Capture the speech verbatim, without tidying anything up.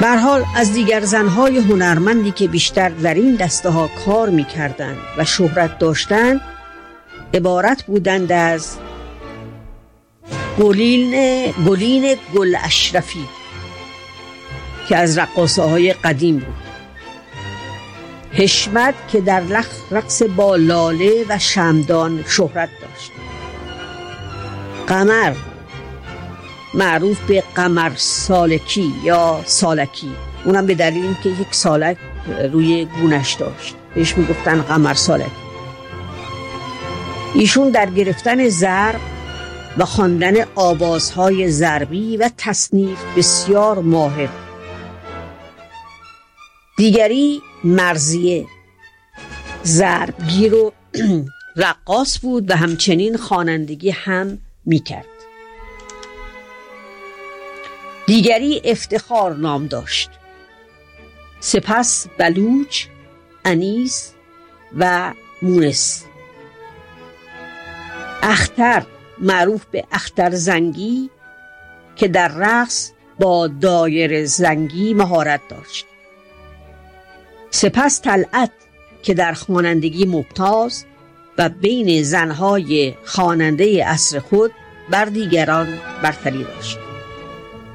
به هر حال از دیگر زنهای هنرمندی که بیشتر در این دسته ها کار می کردند و شهرت داشتند عبارت بودند از گلین گلین گل اشرفی که از رقاصه های قدیم بود، حشمت که در رقص با لاله و شمعدان شهرت داشت، قمر معروف به قمر سالکی یا سالکی، اونم به دلیل اینکه یک سالک روی گونش داشت بهش میگفتن قمر سالکی. ایشون در گرفتن ضرب و خواندن آوازهای ضربی و تصنیف بسیار ماهر. دیگری مرضیه ضربگیر و رقاص بود و همچنین خوانندگی هم میکرد. دیگری افتخار نام داشت، سپس بلوچ، انیس و مونس. اختر معروف به اختر زنگی که در رقص با دایر زنگی مهارت داشت. سپس طلعت که در خوانندگی ممتاز و بین زنهای خواننده عصر خود بر دیگران برتری داشت.